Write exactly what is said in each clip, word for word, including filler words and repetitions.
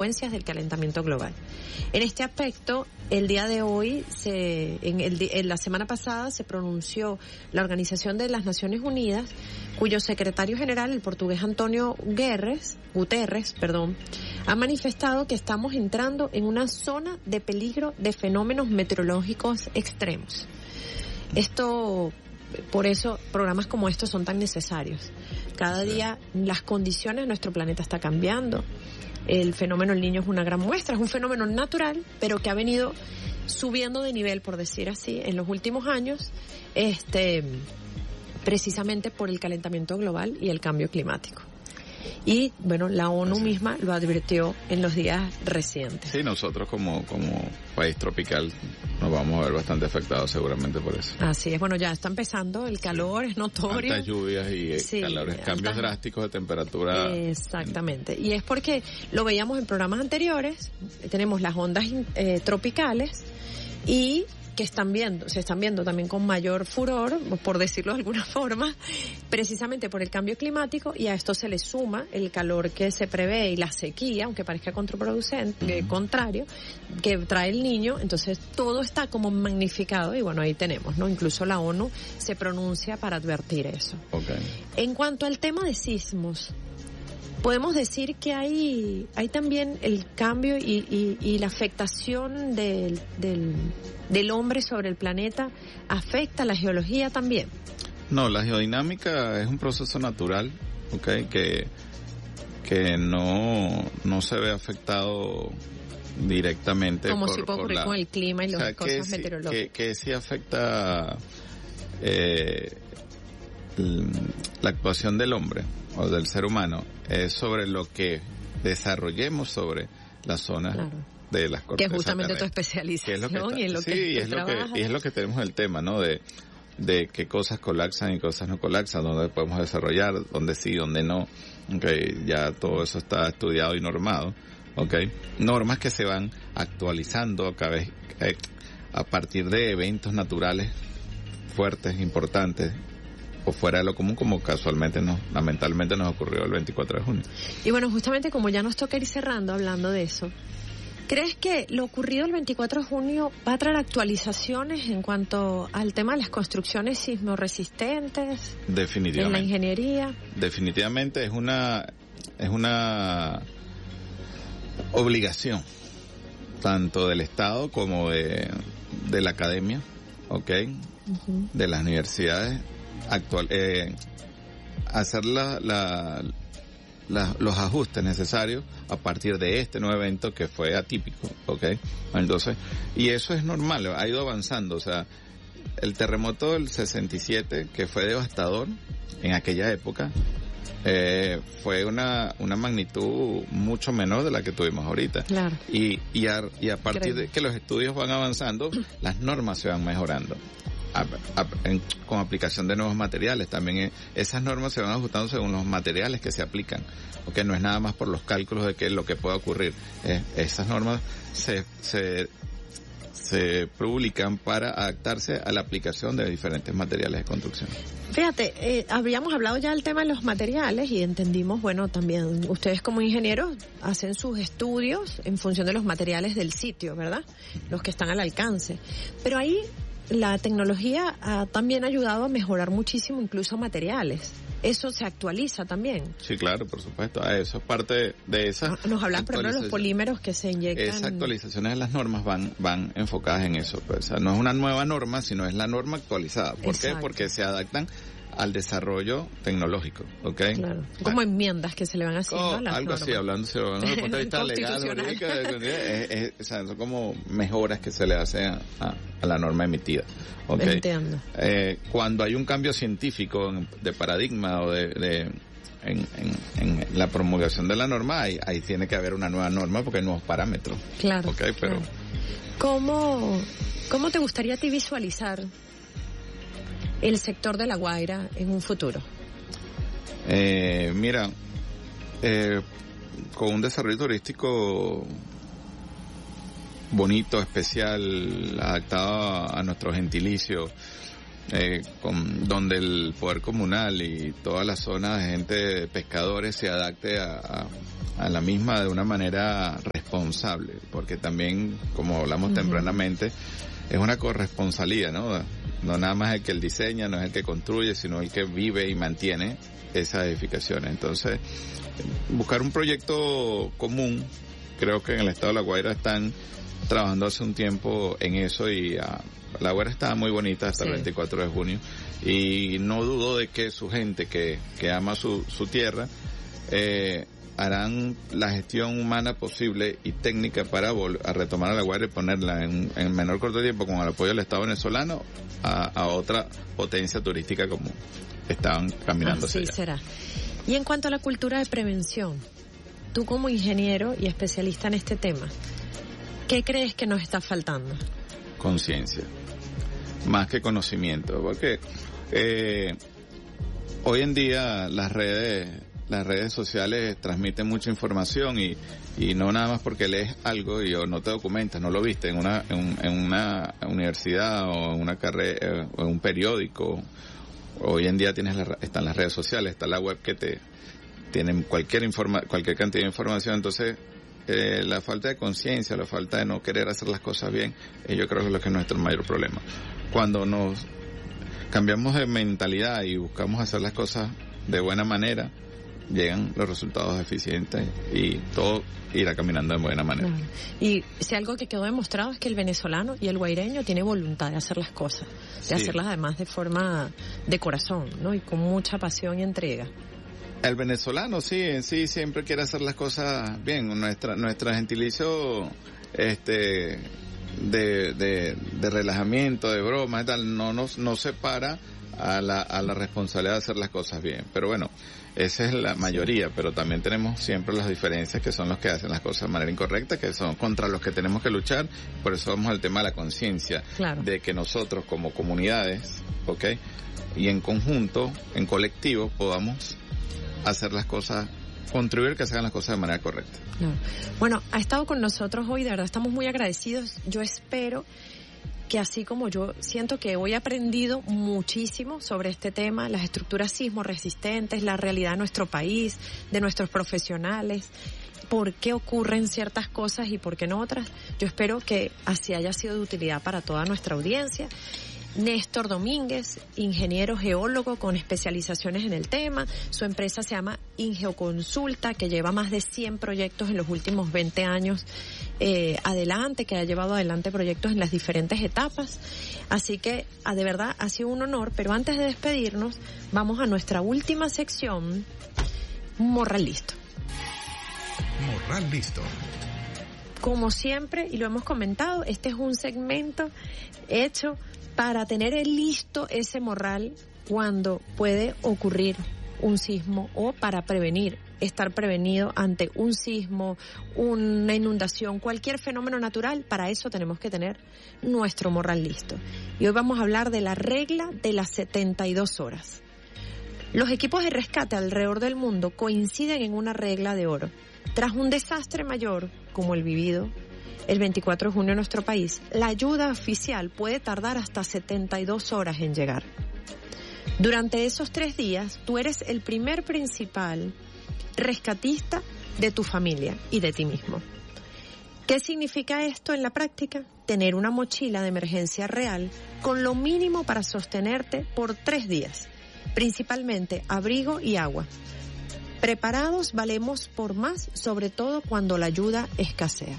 consecuencias del calentamiento global. En este aspecto, el día de hoy, se, en, el, en la semana pasada, se pronunció la Organización de las Naciones Unidas, cuyo secretario general, el portugués Antonio Guterres, Guterres, perdón, ha manifestado que estamos entrando en una zona de peligro de fenómenos meteorológicos extremos. Esto, por eso, programas como estos son tan necesarios. Cada día las condiciones de nuestro planeta está cambiando. El fenómeno El Niño es una gran muestra, es un fenómeno natural, pero que ha venido subiendo de nivel, por decir así, en los últimos años, este, precisamente por el calentamiento global y el cambio climático. Y, bueno, la ONU misma lo advirtió en los días recientes. Sí, nosotros como como país tropical nos vamos a ver bastante afectados seguramente por eso. Así es, bueno, ya está empezando, el calor sí. es notorio. Altas lluvias y sí, calores, cambios altas... drásticos de temperatura. Exactamente, y es porque lo veíamos en programas anteriores, tenemos las ondas eh, tropicales y que están viendo, se están viendo también con mayor furor, por decirlo de alguna forma, precisamente por el cambio climático, y a esto se le suma el calor que se prevé y la sequía, aunque parezca contraproducente, uh-huh. eh, contrario, que trae el Niño. Entonces todo está como magnificado y bueno, ahí tenemos, ¿no? Incluso la ONU se pronuncia para advertir eso. Okay. En cuanto al tema de sismos, podemos decir que hay hay también el cambio y, y, y la afectación del, del, del hombre sobre el planeta afecta a la geología también. No, la geodinámica es un proceso natural, okay, que que no no se ve afectado directamente como por, si puede ocurrir la, con el clima y las o sea, cosas que meteorológicas. Sí, que, que sí afecta eh, la actuación del hombre o del ser humano es sobre lo que desarrollemos sobre las zonas claro. de las cortezas. Que es justamente terrestres. tu especialización Que es lo que está, y en lo sí, que y es lo que y es lo que tenemos el tema, ¿no? De de qué cosas colapsan y cosas no colapsan, dónde podemos desarrollar, dónde sí, dónde no. Okay, ya todo eso está estudiado y normado. Okay, normas que se van actualizando a, cada vez, eh, a partir de eventos naturales fuertes, importantes, o fuera de lo común, como casualmente nos, lamentablemente nos ocurrió el veinticuatro de junio. Y bueno, justamente como ya nos toca ir cerrando hablando de eso, ¿crees que lo ocurrido el veinticuatro de junio va a traer actualizaciones en cuanto al tema de las construcciones sismoresistentes? Definitivamente. En la ingeniería. Definitivamente es una, es una obligación, tanto del Estado como de, de la academia, ¿ok? Uh-huh. De las universidades, actual, eh, hacer la, la, la, los ajustes necesarios a partir de este nuevo evento que fue atípico, ¿ok? Entonces, y eso es normal, ha ido avanzando, o sea, el terremoto del sesenta y siete, que fue devastador en aquella época, eh, fue una una magnitud mucho menor de la que tuvimos ahorita. Claro. Y, y, a, y a partir Creo. de que los estudios van avanzando, las normas se van mejorando. A, a, en, con aplicación de nuevos materiales también eh, esas normas se van ajustando según los materiales que se aplican, porque no es nada más por los cálculos de qué es lo que puede ocurrir. Eh, esas normas se se se publican para adaptarse a la aplicación de diferentes materiales de construcción. Fíjate, eh, habíamos hablado ya del tema de los materiales y entendimos, bueno, también ustedes como ingenieros hacen sus estudios en función de los materiales del sitio, ¿verdad? Los que están al alcance. Pero ahí la tecnología ha también ayudado a mejorar muchísimo incluso materiales. Eso se actualiza también. Sí, claro, por supuesto. Eso es parte de esa. Nos hablan, por ejemplo, de los polímeros que se inyectan. Esas actualizaciones de las normas van van enfocadas en eso. Pues, o sea, no es una nueva norma, sino es la norma actualizada. ¿Por Exacto. qué? Porque se adaptan al desarrollo tecnológico, ¿ok? Claro. Como ah. enmiendas que se le van haciendo oh, a las algo normas. así, hablando desde el punto de vista legal, jurídica, es, es, o sea, son como mejoras que se le hacen a, a, a la norma emitida, ¿ok? Entiendo. Eh, cuando hay un cambio científico de paradigma o de, de en, en, en la promulgación de la norma, ahí, ahí tiene que haber una nueva norma porque hay nuevos parámetros. Claro. ¿Ok? Pero claro. ¿Cómo, cómo te gustaría a ti visualizar el sector de La Guaira en un futuro? Eh, mira, eh, con un desarrollo turístico bonito, especial, adaptado a nuestro gentilicio, eh, con, donde el poder comunal y toda la zona de gente, de pescadores, se adapte a, a, a la misma de una manera responsable, porque también, como hablamos uh-huh. tempranamente, es una corresponsalía, ¿no? No nada más el que el diseña, no es el que construye, sino el que vive y mantiene esas edificaciones. Entonces, buscar un proyecto común, creo que en el estado de La Guaira están trabajando hace un tiempo en eso y uh, La Guaira está muy bonita hasta sí. el veinticuatro de junio y no dudo de que su gente que, que ama su, su tierra eh, harán la gestión humana posible y técnica para vol- a retomar a La Guaira y ponerla en, en menor corto tiempo con el apoyo del Estado venezolano a, a otra potencia turística como estaban caminando. Así será. Y en cuanto a la cultura de prevención, tú como ingeniero y especialista en este tema, ¿qué crees que nos está faltando? Conciencia, más que conocimiento, porque eh, hoy en día las redes las redes sociales transmiten mucha información y, y no nada más porque lees algo y o no te documentas, no lo viste en una en, en una universidad o en una carrera o en un periódico. Hoy en día tienes la, están las redes sociales, está la web que te tienen cualquier informa, cualquier cantidad de información. Entonces eh, la falta de conciencia, la falta de no querer hacer las cosas bien, eh, yo creo que es lo que es nuestro mayor problema. Cuando nos cambiamos de mentalidad y buscamos hacer las cosas de buena manera, llegan los resultados eficientes y todo irá caminando de buena manera. Claro. Y si algo que quedó demostrado es que el venezolano y el guaireño tiene voluntad de hacer las cosas, de sí. hacerlas además de forma de corazón, ¿no? Y con mucha pasión y entrega. El venezolano sí, en sí siempre quiere hacer las cosas bien. Nuestra nuestra gentilicio este de de, de relajamiento, de broma y tal, no nos no separa a la a la responsabilidad de hacer las cosas bien. Pero bueno, esa es la mayoría, pero también tenemos siempre las diferencias que son los que hacen las cosas de manera incorrecta, que son contra los que tenemos que luchar. Por eso vamos al tema de la conciencia, claro. de que nosotros como comunidades, ¿ok? Y en conjunto, en colectivo, podamos hacer las cosas, contribuir que se hagan las cosas de manera correcta. Claro. Bueno, ha estado con nosotros hoy, de verdad estamos muy agradecidos. Yo espero que así como yo siento que hoy he aprendido muchísimo sobre este tema, las estructuras sismo resistentes, la realidad de nuestro país, de nuestros profesionales, por qué ocurren ciertas cosas y por qué no otras. Yo espero que así haya sido de utilidad para toda nuestra audiencia. Néstor Domínguez, ingeniero geólogo con especializaciones en el tema. Su empresa se llama Ingeoconsulta, que lleva más de cien proyectos en los últimos veinte años eh, adelante, que ha llevado adelante proyectos en las diferentes etapas. Así que, ah, de verdad, ha sido un honor. Pero antes de despedirnos, vamos a nuestra última sección, Morral Listo. Morral Listo. Como siempre, y lo hemos comentado, este es un segmento hecho para tener listo ese morral cuando puede ocurrir un sismo o para prevenir, estar prevenido ante un sismo, una inundación, cualquier fenómeno natural. Para eso tenemos que tener nuestro morral listo. Y hoy vamos a hablar de la regla de las setenta y dos horas. Los equipos de rescate alrededor del mundo coinciden en una regla de oro. Tras un desastre mayor, como el vivido el veinticuatro de junio en nuestro país, la ayuda oficial puede tardar hasta setenta y dos horas en llegar. Durante esos tres días, tú eres el primer principal rescatista de tu familia y de ti mismo. ¿Qué significa esto en la práctica? Tener una mochila de emergencia real con lo mínimo para sostenerte por tres días, principalmente abrigo y agua. Preparados valemos por más, sobre todo cuando la ayuda escasea.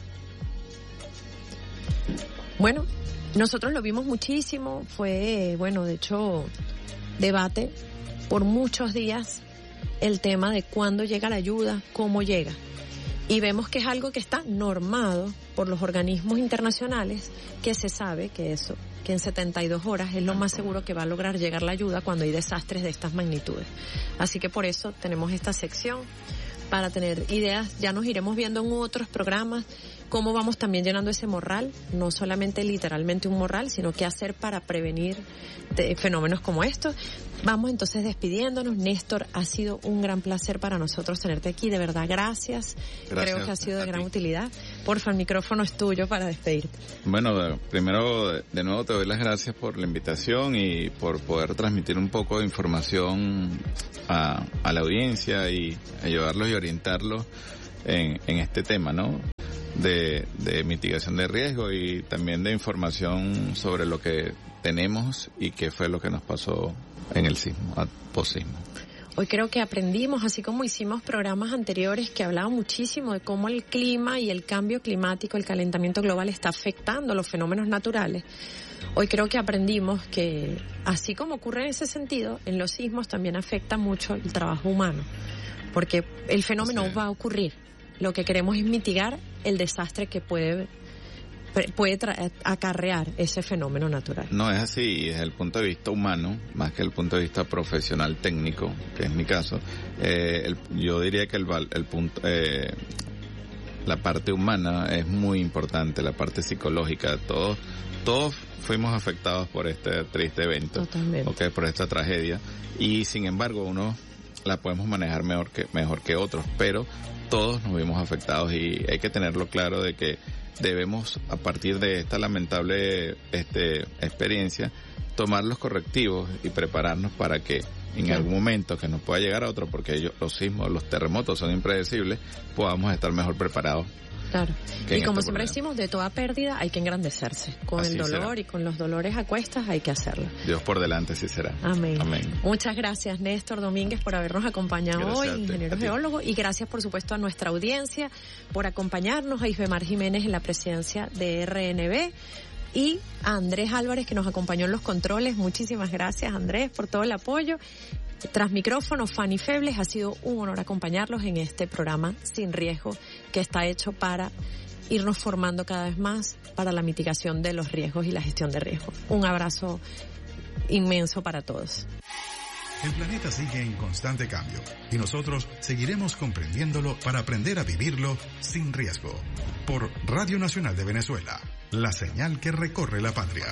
Bueno, nosotros lo vimos muchísimo, fue, bueno, de hecho, debate por muchos días el tema de cuándo llega la ayuda, cómo llega. Y vemos que es algo que está normado por los organismos internacionales, que se sabe que eso, que en setenta y dos horas es lo más seguro que va a lograr llegar la ayuda cuando hay desastres de estas magnitudes. Así que por eso tenemos esta sección, para tener ideas. Ya nos iremos viendo en otros programas cómo vamos también llenando ese morral, no solamente literalmente un morral, sino qué hacer para prevenir de fenómenos como estos. Vamos entonces despidiéndonos. Néstor, ha sido un gran placer para nosotros tenerte aquí, de verdad, gracias. Gracias. Creo que ha sido de gran ti. utilidad. Porfa, el micrófono es tuyo para despedirte. Bueno, primero, de nuevo te doy las gracias por la invitación y por poder transmitir un poco de información a, a la audiencia y ayudarlos y orientarlos en, en este tema, ¿no? De, de mitigación de riesgo y también de información sobre lo que tenemos y qué fue lo que nos pasó en el sismo, post-sismo. Hoy creo que aprendimos, así como hicimos programas anteriores que hablaban muchísimo de cómo el clima y el cambio climático, el calentamiento global está afectando los fenómenos naturales. Hoy creo que aprendimos que, así como ocurre en ese sentido, en los sismos también afecta mucho el trabajo humano, porque el fenómeno sí. va a ocurrir. Lo que queremos es mitigar el desastre que puede puede tra- acarrear ese fenómeno natural. No es así, desde el punto de vista humano, más que el punto de vista profesional técnico, que es mi caso, eh, el, yo diría que el, el punto, eh, la parte humana es muy importante, la parte psicológica, todos, todos fuimos afectados por este triste evento, Totalmente. Okay, por esta tragedia, y sin embargo uno la podemos manejar mejor que, mejor que otros, pero todos nos vimos afectados y hay que tenerlo claro de que debemos, a partir de esta lamentable este, experiencia, tomar los correctivos y prepararnos para que en algún momento que nos pueda llegar a otro, porque ellos, los sismos, los terremotos son impredecibles, podamos estar mejor preparados. Claro. Y como siempre problema. decimos, de toda pérdida hay que engrandecerse. Con Así el dolor será. y con los dolores a cuestas hay que hacerlo. Dios por delante sí será. Amén. Amén. Muchas gracias, Néstor Domínguez, por habernos acompañado Gracias hoy, a ti, ingeniero a ti. geólogo, y gracias por supuesto a nuestra audiencia por acompañarnos, a Isbemar Jiménez en la presidencia de R N B y a Andrés Álvarez que nos acompañó en los controles. Muchísimas gracias, Andrés, por todo el apoyo. Tras micrófono, Fanny Febles, ha sido un honor acompañarlos en este programa Sin Riesgo, que está hecho para irnos formando cada vez más para la mitigación de los riesgos y la gestión de riesgos. Un abrazo inmenso para todos. El planeta sigue en constante cambio y nosotros seguiremos comprendiéndolo para aprender a vivirlo sin riesgo. Por Radio Nacional de Venezuela, la señal que recorre la patria.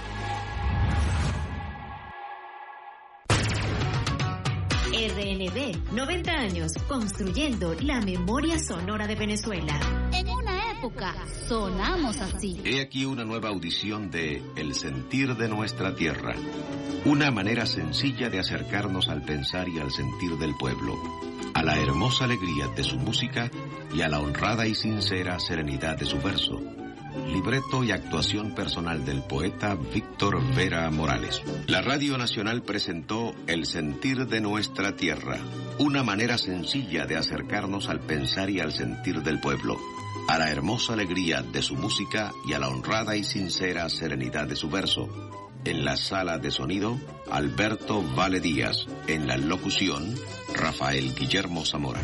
R N B, noventa años, construyendo la memoria sonora de Venezuela. En una época sonamos así. He aquí una nueva audición de El sentir de nuestra tierra. Una manera sencilla de acercarnos al pensar y al sentir del pueblo, a la hermosa alegría de su música y a la honrada y sincera serenidad de su verso. Libreto y actuación personal del poeta Víctor Vera Morales. La Radio Nacional presentó El sentir de nuestra tierra, una manera sencilla de acercarnos al pensar y al sentir del pueblo, a la hermosa alegría de su música y a la honrada y sincera serenidad de su verso. En la sala de sonido, Alberto Vale Díaz. En la locución, Rafael Guillermo Zamora.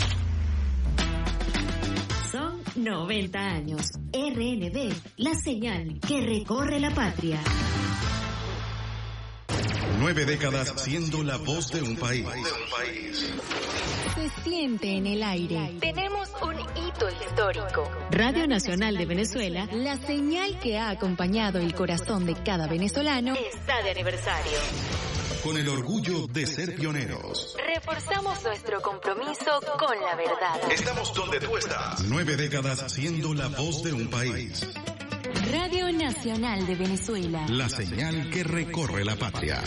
Son noventa años. R N B, la señal que recorre la patria. Nueve décadas siendo la voz de un país. Se siente en el aire. Tenemos un hito histórico. Radio Nacional de Venezuela La señal que ha acompañado el corazón de cada venezolano está de aniversario. Con el orgullo de ser pioneros. Reforzamos nuestro compromiso con la verdad. Estamos donde tú estás. Nueve décadas siendo la voz de un país. Radio Nacional de Venezuela. La señal que recorre la patria.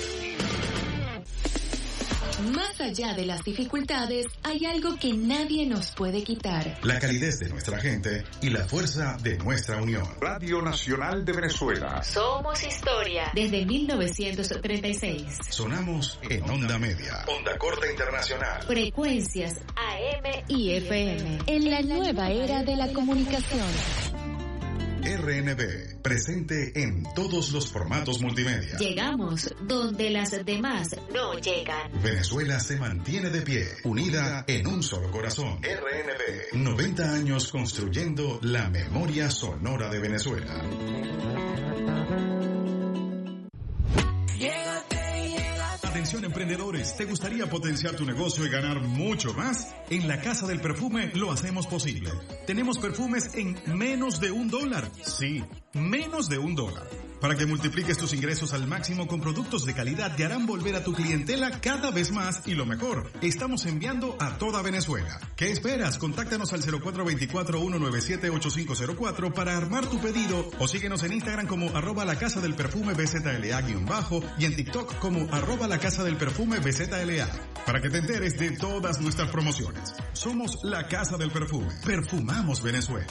Más allá de las dificultades, hay algo que nadie nos puede quitar. La calidez de nuestra gente y la fuerza de nuestra unión. Radio Nacional de Venezuela. Somos historia. Desde mil novecientos treinta y seis. Sonamos en onda media. Onda corta internacional. Frecuencias A M y F M. En la nueva era de la comunicación. R N B, presente en todos los formatos multimedia. Llegamos donde las demás no llegan. Venezuela se mantiene de pie, unida en un solo corazón. R N B, noventa años construyendo la memoria sonora de Venezuela. Atención emprendedores, ¿te gustaría potenciar tu negocio y ganar mucho más? En la Casa del Perfume lo hacemos posible. Tenemos perfumes en menos de un dólar. Sí, menos de un dólar. Para que multipliques tus ingresos al máximo con productos de calidad que harán volver a tu clientela cada vez más y lo mejor, estamos enviando a toda Venezuela. ¿Qué esperas? Contáctanos al cero cuatro dos cuatro, uno nueve siete, ocho cinco cero cuatro para armar tu pedido o síguenos en Instagram como arroba la casa del perfume B Z L A guión bajo y en TikTok como arroba la casa del perfume B Z L A para que te enteres de todas nuestras promociones. Somos la Casa del Perfume. Perfumamos Venezuela.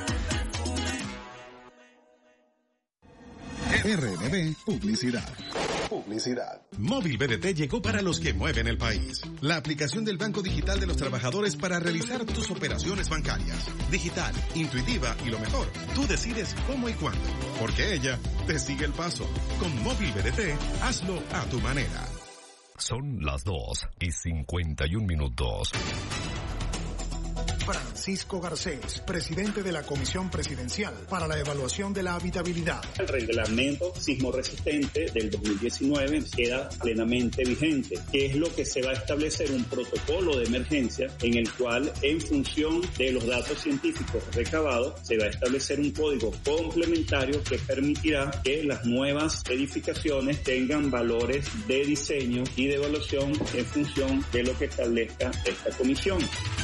R N B Publicidad. Publicidad. Móvil B D T llegó para los que mueven el país. La aplicación del Banco Digital de los Trabajadores para realizar tus operaciones bancarias. Digital, intuitiva y lo mejor, tú decides cómo y cuándo, porque ella te sigue el paso. Con Móvil B D T, hazlo a tu manera. Son las dos y cincuenta y un minutos. Francisco Garcés, presidente de la Comisión Presidencial para la Evaluación de la Habitabilidad. El reglamento sismo resistente del dos mil diecinueve queda plenamente vigente, que es lo que se va a establecer un protocolo de emergencia en el cual, en función de los datos científicos recabados, se va a establecer un código complementario que permitirá que las nuevas edificaciones tengan valores de diseño y de evaluación en función de lo que establezca esta comisión.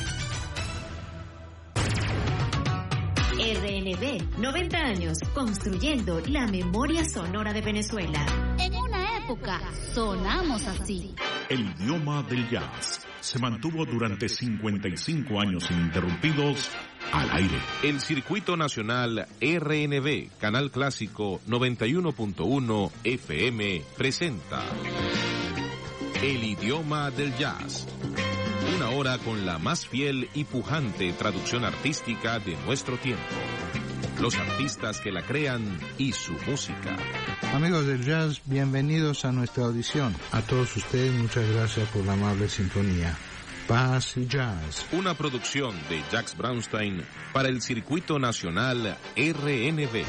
R N B, noventa años, construyendo la memoria sonora de Venezuela. En una época, sonamos así. El idioma del jazz se mantuvo durante cincuenta y cinco años ininterrumpidos al aire. El Circuito Nacional R N B, Canal Clásico noventa y uno punto uno F M, presenta El idioma del jazz. Una hora con la más fiel y pujante traducción artística de nuestro tiempo. Los artistas que la crean y su música. Amigos del jazz, bienvenidos a nuestra audición. A todos ustedes, muchas gracias por la amable sintonía. Paz y Jazz. Una producción de Jacques Brownstein para el Circuito Nacional R N B.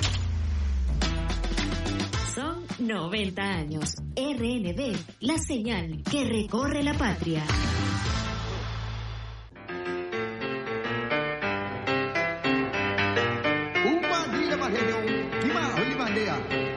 Son noventa años. R N B, la señal que recorre la patria. Umpa di la Bahreño, Kima Holibandea.